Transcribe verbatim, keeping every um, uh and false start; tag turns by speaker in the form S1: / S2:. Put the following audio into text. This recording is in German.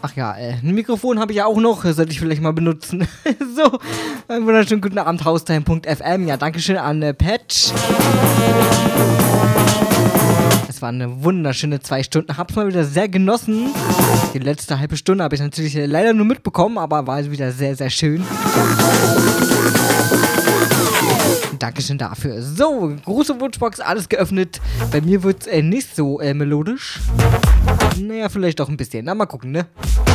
S1: Ach ja, äh, ein Mikrofon habe ich ja auch noch, sollte ich vielleicht mal benutzen. So, einen wunderschönen guten Abend, Haustime Punkt F M. Ja, dankeschön an äh, Patch. Es waren eine wunderschöne zwei Stunden, hab's mal wieder sehr genossen. Die letzte halbe Stunde habe ich natürlich äh, leider nur mitbekommen, aber war wieder sehr, sehr schön. Dankeschön dafür. So, große Wunschbox, alles geöffnet. Bei mir wird's äh, nicht so äh, melodisch. Naja, vielleicht doch ein bisschen. Na, mal gucken, ne?